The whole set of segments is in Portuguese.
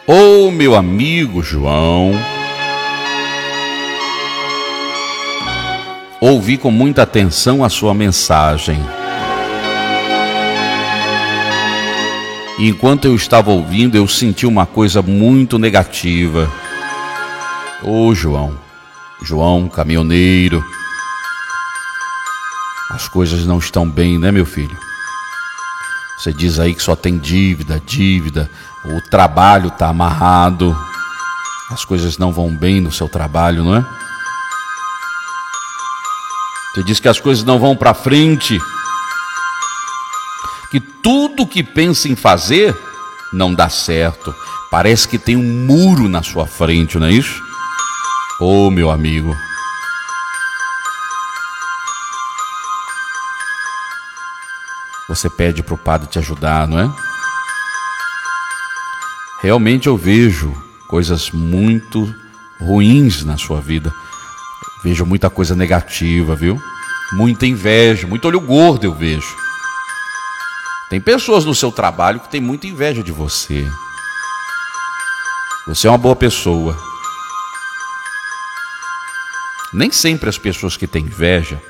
Ô meu amigo João, ouvi com muita atenção a sua mensagem. E enquanto eu estava ouvindo, eu senti uma coisa muito negativa. Ô João, caminhoneiro, as coisas não estão bem, né, meu filho? Você diz aí que só tem dívida, o trabalho está amarrado, as coisas não vão bem no seu trabalho, não é? Você diz que as coisas não vão para frente, que tudo que pensa em fazer não dá certo, parece que tem um muro na sua frente, não é isso? Ô meu amigo, você pede para o padre te ajudar, não é? Realmente eu vejo coisas muito ruins na sua vida. Vejo muita coisa negativa, viu? Muita inveja, muito olho gordo eu vejo. Tem pessoas no seu trabalho que têm muita inveja de você. Você é uma boa pessoa. Nem sempre as pessoas que têm inveja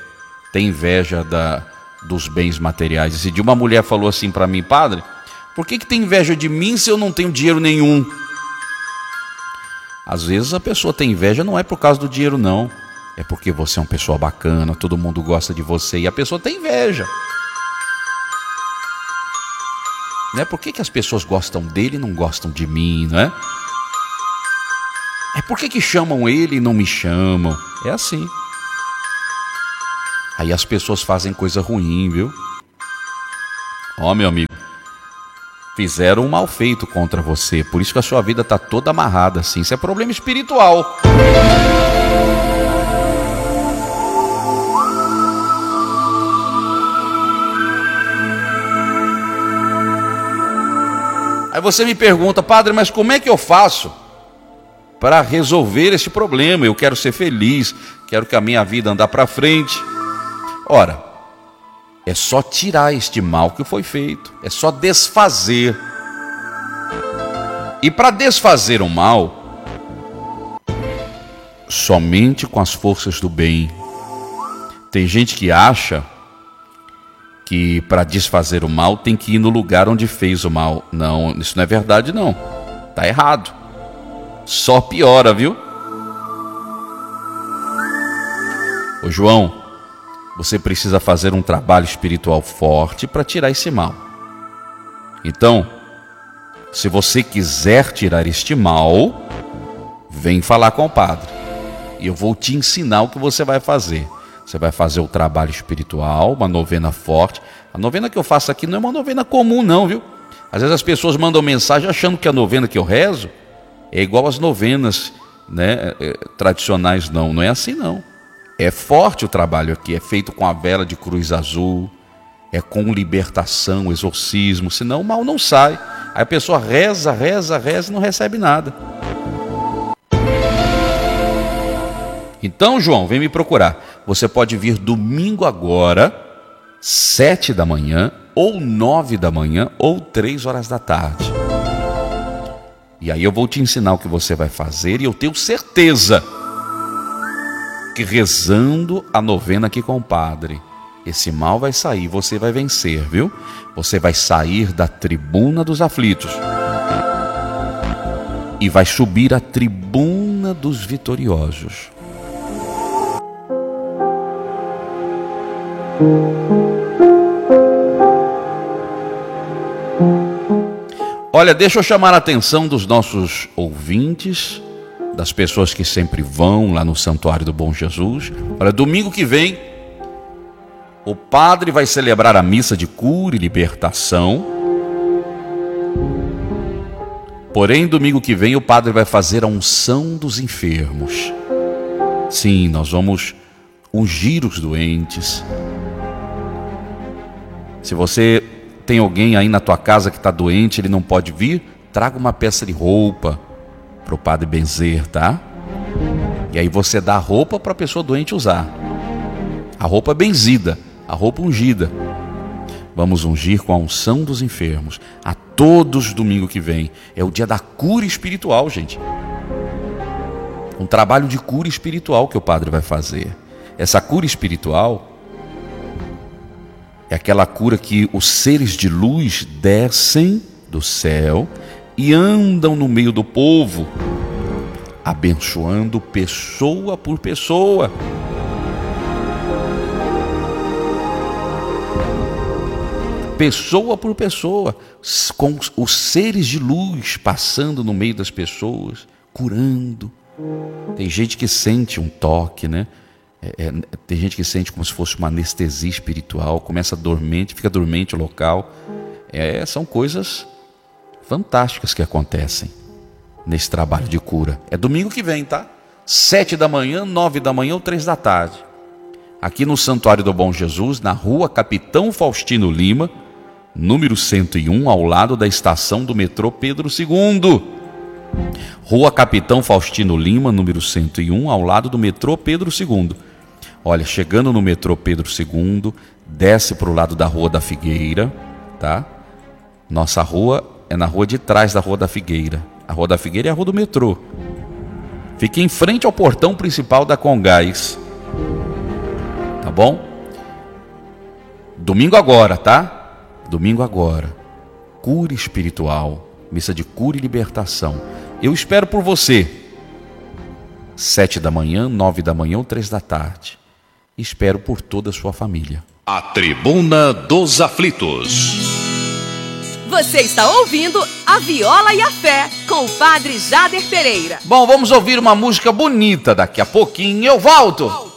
dos bens materiais. Esse dia uma mulher falou assim para mim: padre, por que tem inveja de mim se eu não tenho dinheiro nenhum? Às vezes a pessoa tem inveja não é por causa do dinheiro não, é porque você é uma pessoa bacana, todo mundo gosta de você e a pessoa tem inveja. Não é? Por que as pessoas gostam dele e não gostam de mim, não é? É por que chamam ele e não me chamam? É assim. Aí as pessoas fazem coisa ruim, viu? Ó, meu amigo, fizeram um mal feito contra você, por isso que a sua vida está toda amarrada assim. Isso é problema espiritual. Aí você me pergunta: padre, mas como é que eu faço para resolver esse problema? Eu quero ser feliz, quero que a minha vida ande para frente. Ora, é só tirar este mal que foi feito, é só desfazer. E para desfazer o mal, somente com as forças do bem. Tem gente que acha que para desfazer o mal tem que ir no lugar onde fez o mal. Não, isso não é verdade não, está errado. Só piora, viu? Ô João, você precisa fazer um trabalho espiritual forte para tirar esse mal. Então, se você quiser tirar este mal, vem falar com o padre. E eu vou te ensinar o que você vai fazer. Você vai fazer o trabalho espiritual, uma novena forte. A novena que eu faço aqui não é uma novena comum não, viu? Às vezes as pessoas mandam mensagem achando que a novena que eu rezo é igual às novenas, né, tradicionais. Não é assim não. É forte o trabalho aqui, é feito com a vela de cruz azul, é com libertação, exorcismo, senão o mal não sai. Aí a pessoa reza e não recebe nada. Então, João, vem me procurar. Você pode vir domingo agora, 7 da manhã, ou 9 da manhã, ou 3 horas da tarde. E aí eu vou te ensinar o que você vai fazer, e eu tenho certeza que rezando a novena aqui com o padre, esse mal vai sair, você vai vencer, viu? Você vai sair da tribuna dos aflitos e vai subir à tribuna dos vitoriosos. Olha, deixa eu chamar a atenção dos nossos ouvintes, das pessoas que sempre vão lá no Santuário do Bom Jesus. Olha, domingo que vem, o padre vai celebrar a missa de cura e libertação. Porém, domingo que vem, o padre vai fazer a unção dos enfermos. Sim, nós vamos ungir os doentes. Se você tem alguém aí na tua casa que está doente, ele não pode vir, traga uma peça de roupa para o padre benzer, tá? E aí você dá a roupa para a pessoa doente usar. A roupa benzida, a roupa ungida. Vamos ungir com a unção dos enfermos a todos domingo que vem. É o dia da cura espiritual, gente. Um trabalho de cura espiritual que o padre vai fazer. Essa cura espiritual é aquela cura que os seres de luz descem do céu e andam no meio do povo, abençoando pessoa por pessoa. Pessoa por pessoa, com os seres de luz passando no meio das pessoas, curando. Tem gente que sente um toque, né? Tem gente que sente como se fosse uma anestesia espiritual, começa dormente, fica dormente o local. São coisas fantásticas que acontecem nesse trabalho de cura. É domingo que vem, tá? 7 da manhã, 9 da manhã ou 3 da tarde. Aqui no Santuário do Bom Jesus, na rua Capitão Faustino Lima, número 101, ao lado da estação do metrô Pedro II. Rua Capitão Faustino Lima, número 101, ao lado do metrô Pedro II. Olha, chegando no metrô Pedro II, desce para o lado da Rua da Figueira, tá? Nossa rua é na rua de trás da Rua da Figueira. A Rua da Figueira é a rua do metrô. Fica em frente ao portão principal da Congás. Tá bom? Domingo agora, tá? Domingo agora. Cura espiritual. Missa de cura e libertação. Eu espero por você. 7 da manhã, 9 da manhã ou 3 da tarde. Espero por toda a sua família. A Tribuna dos Aflitos. Você está ouvindo A Viola e a Fé, com o Padre Jader Pereira. Bom, vamos ouvir uma música bonita. Daqui a pouquinho eu volto.